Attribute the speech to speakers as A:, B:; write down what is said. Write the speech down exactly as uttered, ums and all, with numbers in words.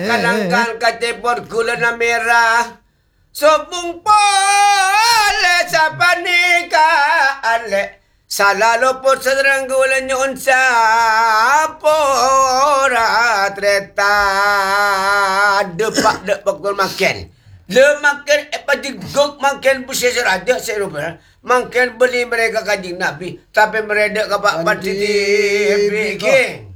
A: Kalangkan katipod gula na merah. Sobong pole sa panikaan le. Sa lalo po sa dranggulan yun sa pora treta. Depak depak kul makan. Le makan eh padigog makan busi sa radyo sa Eropa. Makan beli mereka kajing Nabi. Tapi mereka kapak pati di bikin.